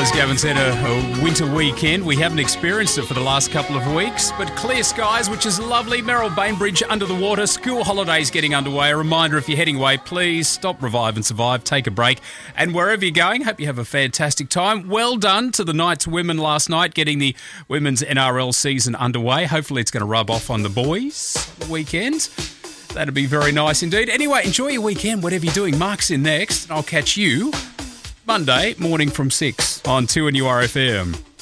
as Gavin said, a winter weekend. We haven't experienced it for the last couple of weeks, but clear skies, which is lovely. Merrill Bainbridge under the water. School holidays getting underway. A reminder, if you're heading away, please stop, revive and survive. Take a break. And wherever you're going, hope you have a fantastic time. Well done to the Knights women last night, getting the women's NRL season underway. Hopefully it's going to rub off on the boys the weekend. That'd be very nice indeed. Anyway, enjoy your weekend, whatever you're doing. Mark's in next, and I'll catch you Monday morning from 6 on 2NURFM.